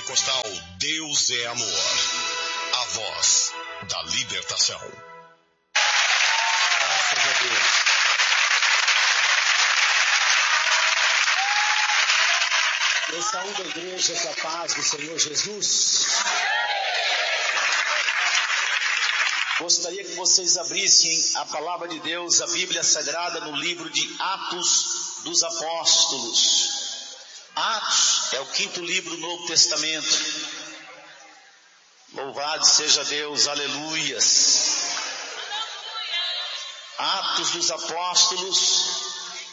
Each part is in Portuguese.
Pentecostal Deus é Amor. A voz da libertação. Graças a Deus. Eu saúdo a igreja com a paz do Senhor Jesus. Gostaria que vocês abrissem a palavra de Deus, a Bíblia Sagrada, no livro de Atos dos Apóstolos. Atos é o 5º livro do Novo Testamento. Louvado seja Deus, aleluias. Atos dos Apóstolos,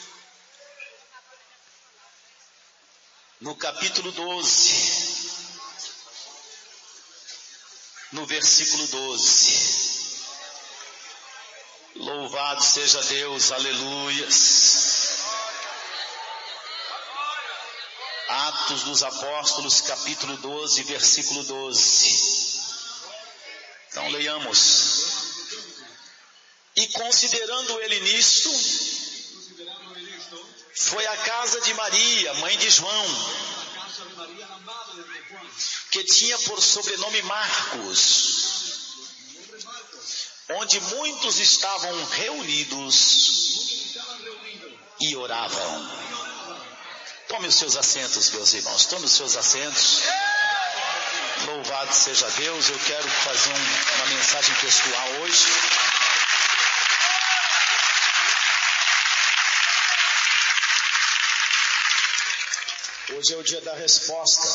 no capítulo 12, no versículo 12. Louvado seja Deus, aleluias. Atos dos Apóstolos, capítulo 12, versículo 12. Então leiamos. E considerando ele nisto, foi à casa de Maria, mãe de João, que tinha por sobrenome Marcos, onde muitos estavam reunidos e oravam. Tome os seus assentos, meus irmãos, tome os seus assentos. Louvado seja Deus. Eu quero fazer uma mensagem textual hoje. Hoje é o dia da resposta.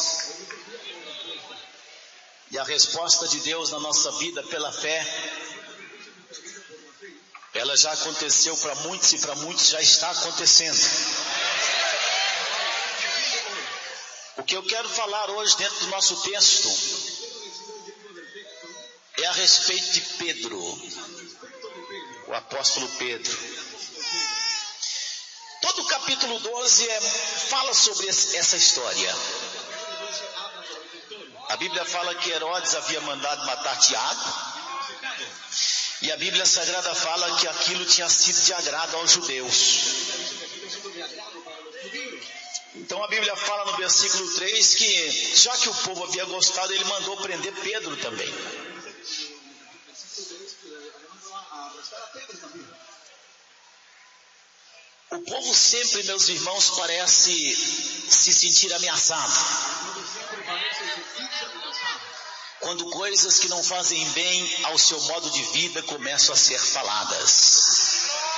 E a resposta de Deus na nossa vida pela fé, ela já aconteceu para muitos e para muitos já está acontecendo. O que eu quero falar hoje dentro do nosso texto é a respeito de Pedro, o apóstolo Pedro. Todo o capítulo 12 fala sobre essa história. A Bíblia fala que Herodes havia mandado matar Tiago, e a Bíblia Sagrada fala que aquilo tinha sido de agrado aos judeus. Então a Bíblia fala no versículo 3 que, já que o povo havia gostado, ele mandou prender Pedro também. O povo sempre, meus irmãos, parece se sentir ameaçado quando coisas que não fazem bem ao seu modo de vida começam a ser faladas.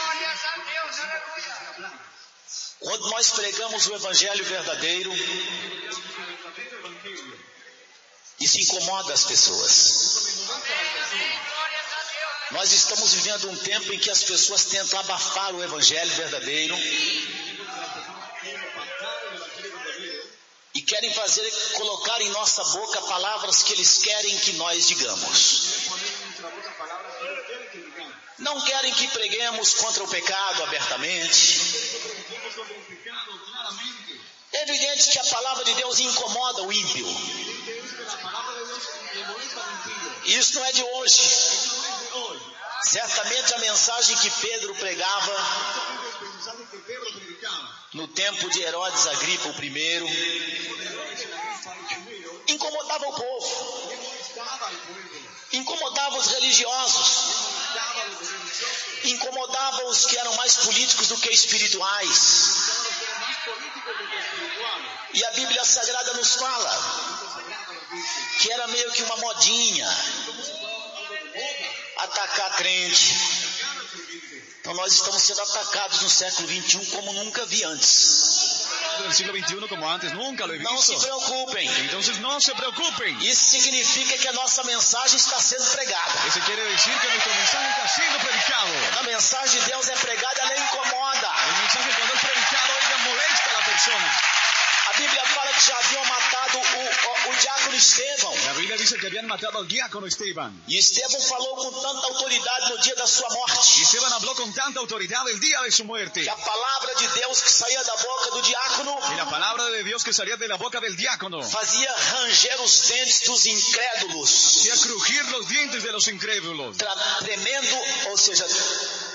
Quando nós pregamos o Evangelho verdadeiro, isso incomoda as pessoas. Nós estamos vivendo um tempo em que as pessoas tentam abafar o Evangelho verdadeiro e querem colocar em nossa boca palavras que eles querem que nós digamos. Não querem que preguemos contra o pecado abertamente. É evidente que a palavra de Deus incomoda o ímpio. Isso não é de hoje. Certamente a mensagem que Pedro pregava no tempo de Herodes Agripa I incomodava o povo, incomodava os religiosos, incomodava os que eram mais políticos do que espirituais. E a Bíblia Sagrada nos fala que era meio que uma modinha atacar crente. Então nós estamos sendo atacados no século XXI como nunca vi antes. Del siglo XXI como antes nunca lo he visto. Não se preocupem. Entonces no se preocupen. Isso significa que a nossa mensagem está sendo pregada. Eso quiere decir que nuestro mensaje está siendo predicado. A mensagem de Deus é pregada, ela incomoda. El mensaje cuando es predicado, ella molesta a la persona. A Bíblia fala que já haviam matado o diácono Estevão. La Biblia dice que habían matado al diácono Esteban. E Estevão falou com tanta autoridade no dia da sua morte. Y Esteban habló con tanta autoridad el día de su muerte. Que a palavra de Deus que saía da boca do diácono, y la palabra de Dios que salía de la boca del diácono, fazia ranger os dentes dos incrédulos. hacía crujir los dientes de los incrédulos. Tremendo, ou seja,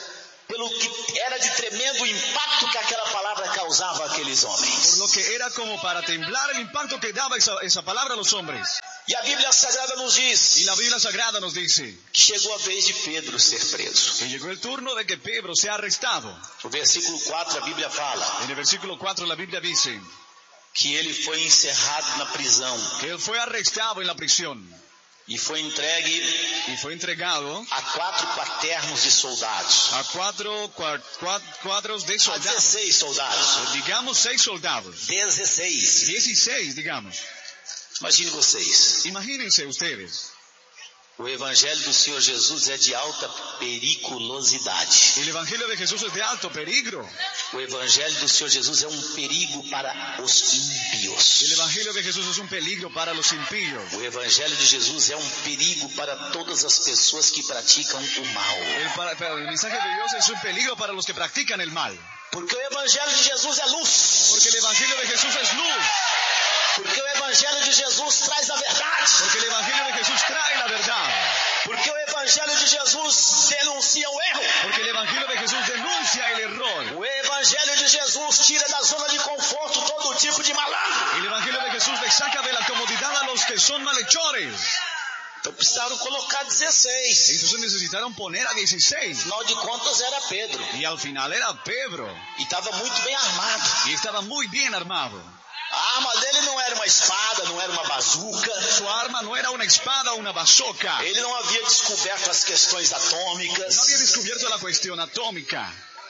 pelo que era de tremendo impacto que aquela palavra causava àqueles homens. Por lo que era como para temblar el impacto que daba esa palabra a los hombres. E a Bíblia Sagrada nos diz Y la Biblia Sagrada nos dice que chegou a vez de Pedro ser preso. que llegó el turno de que Pedro sea arrestado. No versículo 4 a Bíblia fala En el versículo 4 la Biblia dice que ele foi encerrado na prisão que él fue arrestado en la prisión e foi entregue y fue entregado a 4 quaternos de soldados. a cuadros de A soldados. 16 soldados. Digamos 6 soldados. 16. 16, digamos. Imagine vocês. Imagínense ustedes. O evangelho do Senhor Jesus é de alta periculosidade. El evangelio de Jesús es de alto peligro. O evangelho do Senhor Jesus é um perigo para os ímpios. El evangelio de Jesús es un peligro para los impíos. O evangelho de Jesus é um perigo para todas as pessoas que praticam o mal. El mensaje de Dios es un peligro para los que practican el mal. Porque o evangelho de Jesus é luz. Porque el evangelio de Jesús es luz. Porque o evangelho de Jesus traz a verdade. Porque el evangelio de Jesús trae la verdad. Porque o evangelho de Jesus denuncia o erro. Porque el evangelio de Jesús denuncia el error. O evangelho de Jesus tira da zona de conforto todo tipo de malandro. El evangelio de Jesús le saca de la comodidad a los que son malhechores. Então precisaram colocar 16. Entonces necesitaron poner a 16. Afinal de contas era Pedro. Y al final era Pedro. E estava muito bem armado. Y estaba muy bien armado. A arma dele não era uma espada, não era uma bazuca. Su arma no era una espada o una bazooka. Ele não havia descoberto as questões atômicas. No había descubierto la cuestión atómica.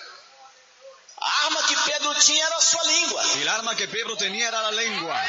A arma que Pedro tinha era a sua língua. El arma que Pedro tenía era la lengua.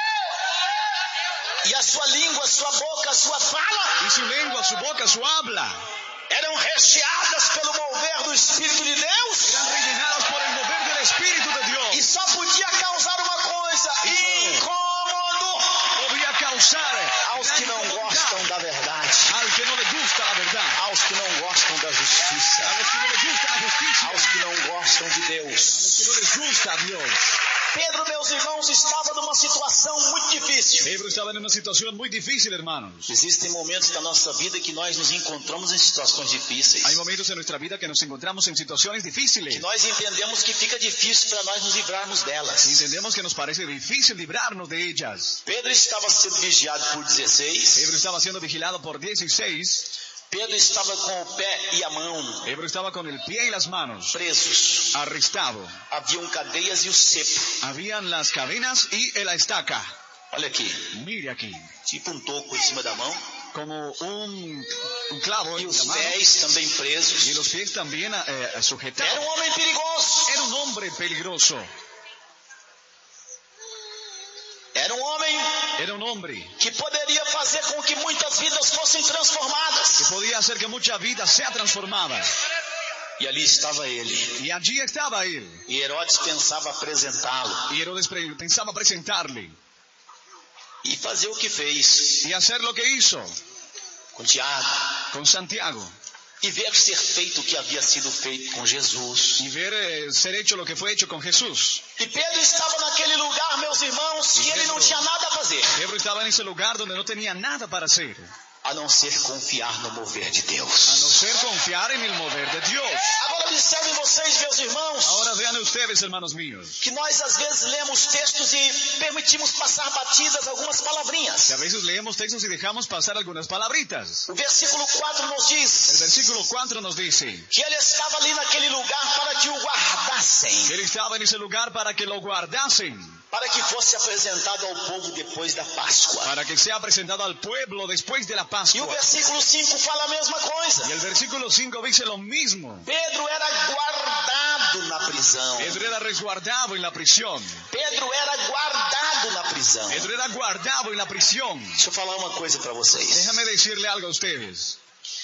E a sua língua, a sua boca, a sua fala Y su lengua, su boca, su habla eram recheadas pelo mover do Espírito de Deus. eran rellenadas por el mover del Espíritu de E Dios. só podia causar uma coisa: incômodo Podía causar aos que não gostam da verdade, al que no le gusta la verdad, aos que não gostam da justiça, a los que no les gusta la justicia, aos que não gostam de Deus. a los que no les gusta a Dios. Pedro, meus irmãos, estava numa situação muito difícil. Pedro estaba en una situación muy difícil, hermanos. Existem momentos da nossa vida que nós nos encontramos em situações difíceis. Hay momentos en nuestra vida que nos encontramos en situaciones Que difíciles. nós entendemos que fica difícil para nós nos livrarmos delas. Entendemos que nos parece difícil librarnos de ellas. Pedro estava sendo vigiado por 16. Pedro estaba siendo vigilado por 16. Pedro estava com o pé e a mão Pedro estaba con el pie y las manos presos. arrestado. Haviam cadeias e o cepo. Habían las cadenas y la estaca. Olha aqui, Mire aquí. tipo um toco em cima da mão. Como un clavo E en os la mano. pés também presos. Y los pies también sujetados. Era um homem perigoso. Era un hombre peligroso. Era um homem Era un hombre que poderia fazer com que muitas vidas fossem que transformadas. podía hacer que mucha vida sea transformada. E ali estava ele. Y allí estaba él. E Herodes pensava apresentá-lo. Y Herodes pensaba presentarle E fazer o que fez y hacer lo que hizo com Tiago. con Santiago. E ver ser feito o que havia sido feito com Jesus. Y ver ser hecho lo que fue hecho con Jesús. E Pedro estava naquele lugar, meus irmãos, que ele não tinha nada a fazer. Pedro estaba en ese lugar donde no tenía nada para hacer, A não ser confiar no mover de a no Deus. ser confiar en el mover de Dios. Agora observem vocês, meus irmãos, Ahora vean ustedes, hermanos míos, que nós às vezes lemos textos e permitimos passar batidas algumas que palavrinhas. a veces leemos textos y dejamos pasar algunas palabritas. O versículo 4 nos El diz versículo 4 nos dice que ele estava ali naquele lugar para que o guardassem, que él estaba en ese lugar para que lo guardasen, para que fosse apresentado ao povo depois da Páscoa. para que sea presentado al pueblo después de la E o Pascua. versículo 5 fala a mesma coisa. Y el versículo 5 dice lo mismo. Pedro era guardado na prisão. Pedro era resguardado en la prisión. Pedro era guardado na prisão. Pedro era guardado en la prisión. Deixa eu falar uma coisa para vocês. Déjame decirle algo a ustedes.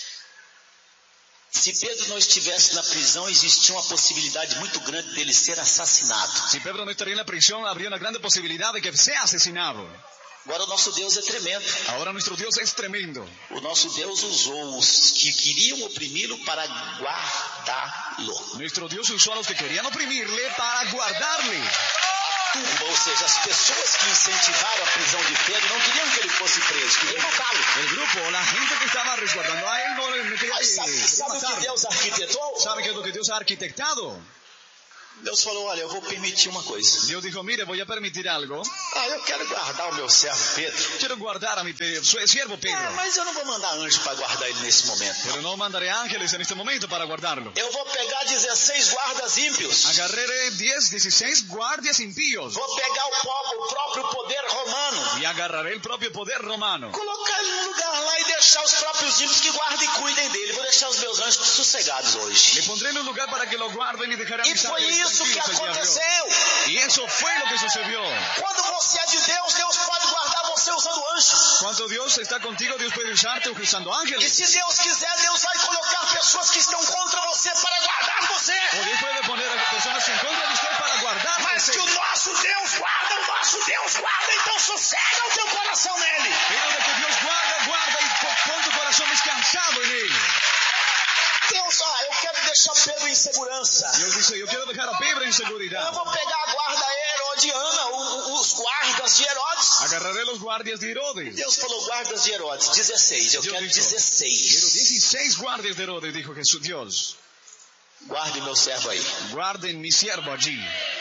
Se Pedro não estivesse na prisão, existia uma possibilidade muito grande dele ser assassinado. Si Pedro no estaría en la prisión, habría una grande posibilidad de que sea asesinado. Agora o nosso Deus é tremendo. Ahora nuestro Dios es tremendo. O nosso Deus usou os que queriam oprimi-lo para guardá-lo. Nuestro Dios usó a los que querían oprimirle para guardarle. turba, ou seja, as pessoas que incentivaram a prisão de Pedro não queriam que ele fosse preso, queriam matá-lo. El grupo, la gente que estaba resguardando a él, no quería Mas sabe o que matarlo. Deus arquitetou? ¿Sabe qué es lo que Dios ha arquitectado? Deus falou, olha, eu vou permitir uma coisa. Dios dijo, mire, voy a permitir algo. Eu quero guardar o meu servo Pedro. Quiero guardar a mi siervo Pedro. Mas eu não vou mandar anjo para guardar ele nesse momento. Pero no mandaré ángeles en este momento para guardarlo. Eu vou pegar 16 guardas ímpios. Agarraré 16 guardias impíos. Vou pegar o próprio poder romano. Y agarraré el propio poder romano. Colocar ele num lugar lá e deixar os próprios ímpios que guardem e cuidem dele. Vou deixar os meus anjos sossegados hoje. Le pondré en un lugar para que lo guarden y dejaré a E mis foi ángeles isso que tranquilos el día de hoy. aconteceu. Y eso fue lo que sucedió. Quando você é de Deus, Deus pode guardar você usando anjo. Cuando Dios está contigo, Dios puede usarte usando E ángeles. se Deus quiser, Deus vai colocar pessoas que estão contra você para guardar você. O Dios puede poner a personas en contra de usted para guardar. Mas que o nosso Deus guarda, então sossega o teu coração nele. Pero de que Dios guarda y pon tu corazón descansado en él. Deus, eu quero deixar Pedro em segurança. Dios dice, yo quiero dejar a Pedro en Eu seguridad. vou pegar a guarda herodiana, os guardas de Herodes. Agarraré los guardias de Herodes. Deus falou guardas de Herodes, 16. Eu Deus quero dijo, 16. Quiero 16 guardias de Herodes, dijo Jesús, Dios. Guarde meu servo aí. Guarden mi siervo allí.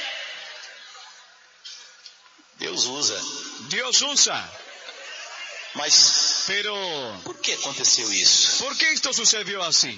Deus usa. Dios usa. Mas Pero, por que aconteceu isso? ¿por qué esto sucedió así?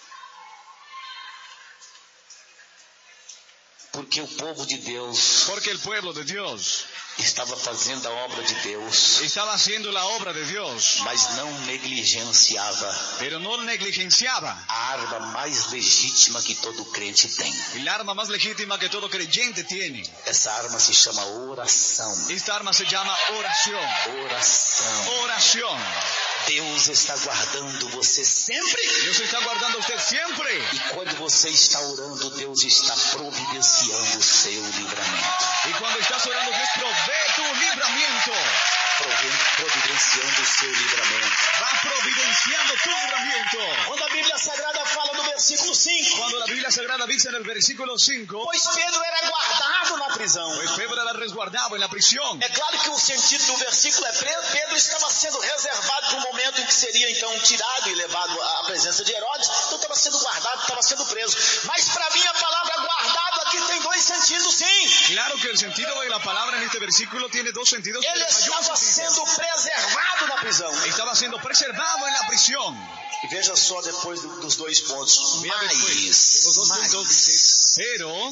Porque o povo de Deus Porque el pueblo de Dios estava fazendo a obra de Deus, estaba haciendo la obra de Dios, mas não negligenciava pero no negligenciaba a arma mais legítima que todo crente tem. el arma más legítima que todo creyente tiene. Essa arma se chama oração. Esta arma se llama oración. Oração. Oración. Deus está guardando você sempre. Dios está guardando a usted siempre. E quando você está orando, Deus está providenciando o seu livramento. Y cuando estás orando, Dios provee tu libramiento. Providenciando o seu livramento. Va providenciando tu libramiento. Quando a Bíblia Sagrada fala no versículo 5, Cuando la Biblia Sagrada dice en el versículo 5, pois Pedro era guardado na prisão. pues Pedro era resguardado en la prisión. É claro que o sentido do versículo é Pedro estava sendo reservado para um momento em que seria então tirado e levado à presença de Herodes, então estava sendo guardado, estava sendo preso. Mas para mim a palavra guardado aqui tem dois sentidos sim. Claro que el sentido de la palabra en este versículo tiene dos sentidos. Ele pero hay un estava sentido. sendo preservado na prisão. Estaba siendo preservado en la prisión. E veja só depois dos dois pontos. Mira después, los dos puntos dice, pero,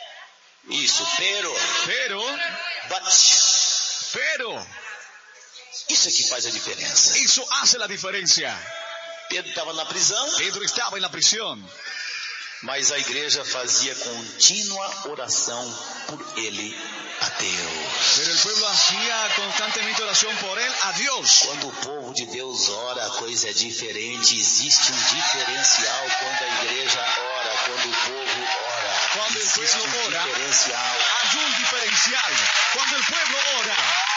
pero, Isso é que faz a diferença. eso hace la diferencia. Pedro estava na prisão, Pedro estaba en la prisión, mas a igreja fazia contínua oração por ele a Deus. pero el pueblo hacía constantemente oración por él a Dios. Quando o povo de Deus ora, a coisa é diferente. Existe um diferencial quando a igreja ora, quando o povo ora. Quando o Existe povo ora, diferencial. Hay un diferencial. Cuando el pueblo ora,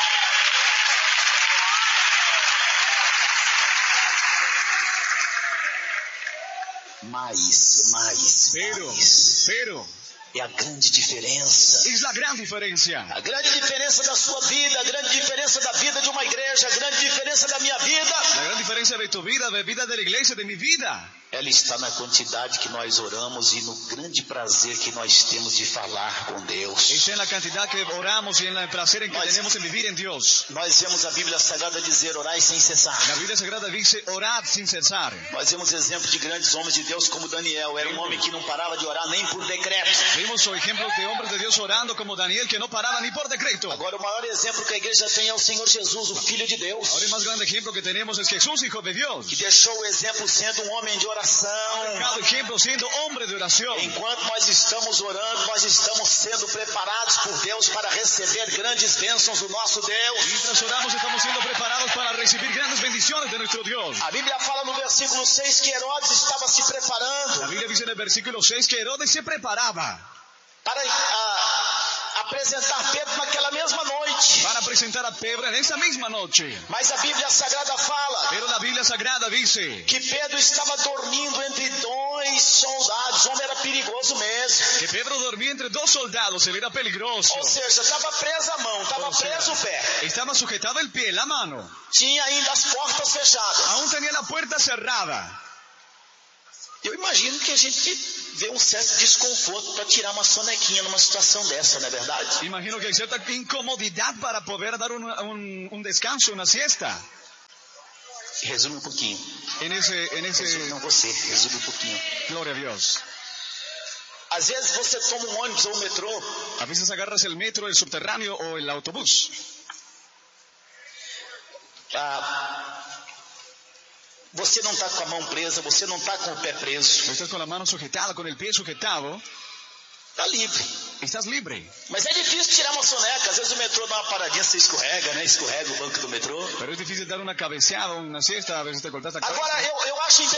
pero, É a grande diferença. es la gran diferencia. A grande diferença da sua vida, a grande diferença da vida de uma igreja, a grande diferença da minha vida. La gran diferencia de tu vida, de vida de la iglesia, de mi vida. Ela está na quantidade que nós oramos e no grande prazer que nós temos de falar com Deus. Está en la cantidad que oramos y en el placer en que tenemos en vivir en Dios. Nós vemos a Bíblia Sagrada dizer orai sem cessar. La Biblia Sagrada dice, orad sin cesar. Nós vemos exemplos de grandes homens de Deus como Daniel. Era um homem que não parava de orar nem por decreto. Vimos ejemplos de hombres de Dios orando como Daniel, que no paraba ni por decreto. Agora o maior exemplo que a igreja tem é o Senhor Jesus, o Filho de Deus. Ahora el más grande ejemplo que tenemos es Jesús, Hijo de Dios. Que deixou o exemplo sendo um homem de oração. Cada ejemplo siendo hombre de oración. Enquanto nós estamos orando, nós estamos sendo preparados por Deus para receber grandes bênçãos do nosso Deus. Mientras oramos estamos siendo preparados para recibir grandes bendiciones de nuestro Dios. A Bíblia fala no versículo 6 que Herodes estava se preparando. La Biblia dice en el versículo 6 que Herodes se preparaba Para apresentar Pedro naquela mesma noite. para presentar a Pedro en esa misma noche. Mas a Bíblia Sagrada fala Pero la Biblia Sagrada dice que Pedro estaba dormindo entre dois soldados, o homem era perigoso mesmo. Que Pedro dormía entre dos soldados, él era peligroso. Ou seja, estava presa a mão, estava preso o pé. Estaba sujetado el pie, la mano. Tinha ainda as portas fechadas. Aún tenía la puerta cerrada. Eu imagino que a gente vê um certo desconforto para tirar uma sonequinha numa situação dessa, não é verdade? Imagino que hay cierta incomodidad para poder dar un descanso, una siesta. Resume um pouquinho. Não você, resume um pouquinho. Gloria a Dios. Às vezes você toma um ônibus ou um metrô. A veces agarras el metro, el subterráneo o el autobús. Você não está com a mão presa, você não está com o pé preso. Estás con la mano sujetada, con el pie sujetado. Está livre. Estás libre. Mas é difícil tirar uma soneca. Às vezes o metrô dá uma paradinha, você escorrega, né? Escorrega o banco do metrô. Pero es difícil dar una cabeceada, una siesta, a veces te cortas la cabeza. Agora, eu acho